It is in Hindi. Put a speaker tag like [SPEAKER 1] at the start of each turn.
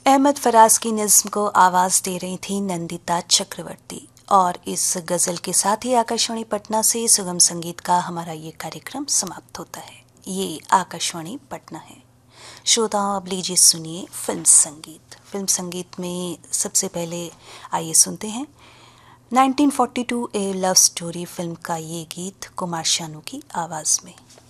[SPEAKER 1] अहमद फराज की नज़्म को आवाज़ दे रही थी नंदिता चक्रवर्ती। और इस गज़ल के साथ ही आकाशवाणी पटना से सुगम संगीत का हमारा ये कार्यक्रम समाप्त होता है। ये आकाशवाणी पटना है। श्रोताओं, अब लीजिए सुनिए फिल्म संगीत। फिल्म संगीत में सबसे पहले आइए सुनते हैं 1942 ए लव स्टोरी फिल्म का ये गीत कुमार शानू की आवाज़ में।